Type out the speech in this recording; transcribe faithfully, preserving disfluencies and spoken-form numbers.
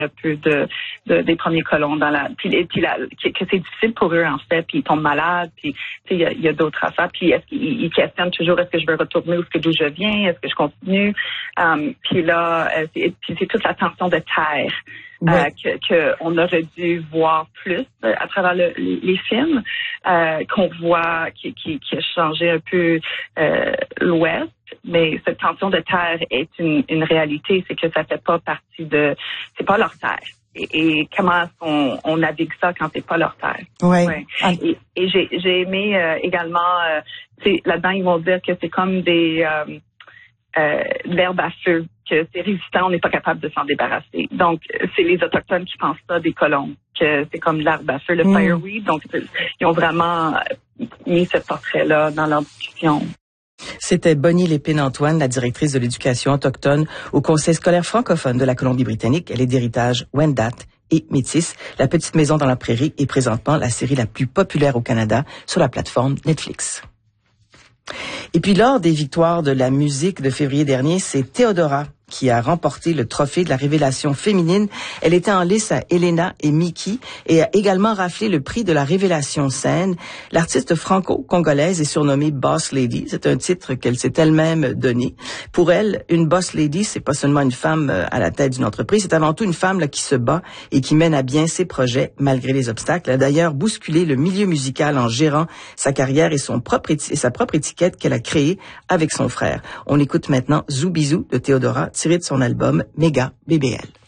un peu de, de des premiers colons dans la puis, et puis la, que, que c'est difficile pour eux en fait, puis ils tombent malades, puis il y a, y a d'autres affaires, puis est-ce qu'ils ils questionnent toujours est-ce que je veux retourner où est-ce que d'où je viens, est-ce que je continue, um, puis là euh, c'est, puis c'est toute la tension de terre. Ouais. Euh, que, que on aurait dû voir plus euh, à travers le, les, les films euh, qu'on voit qui, qui, qui a changé un peu euh, l'Ouest, mais cette tension de terre est une, une réalité, c'est que ça fait pas partie de, c'est pas leur terre. Et, et comment on, on navigue ça quand c'est pas leur terre. Ouais. ouais. Et, et j'ai, j'ai aimé euh, également, euh, c'est là-dedans ils vont dire que c'est comme des euh, euh, l'herbe à feu, que c'est résistant, on n'est pas capable de s'en débarrasser. Donc, c'est les Autochtones qui pensent ça des colons, que c'est comme l'herbe à feu, le mmh. fireweed. Donc, ils ont vraiment mis ce portrait-là dans leur discussion. C'était Bonnie Lépine-Antoine, la directrice de l'éducation autochtone au Conseil scolaire francophone de la Colombie-Britannique. Elle est d'héritage Wendat et métisse. La petite maison dans la prairie est présentement la série la plus populaire au Canada sur la plateforme Netflix. Et puis, lors des victoires de la musique de février dernier, c'est Théodora qui a remporté le trophée de la révélation féminine. Elle était en lice à Elena et Mickey et a également raflé le prix de la révélation scène. L'artiste franco-congolaise est surnommée Boss Lady. C'est un titre qu'elle s'est elle-même donné. Pour elle, une Boss Lady, c'est pas seulement une femme à la tête d'une entreprise, c'est avant tout une femme là, qui se bat et qui mène à bien ses projets malgré les obstacles. Elle a d'ailleurs bousculé le milieu musical en gérant sa carrière et, son propre éti- et sa propre étiquette qu'elle a créée avec son frère. On écoute maintenant Zoubizou de Théodora, tiré de son album Méga B B L.